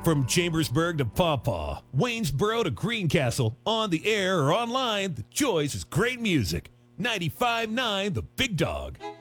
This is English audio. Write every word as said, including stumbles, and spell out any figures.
From Chambersburg to Pawpaw, Waynesboro to Greencastle, on the air or online, the choice is great music. ninety-five point nine The Big Dog.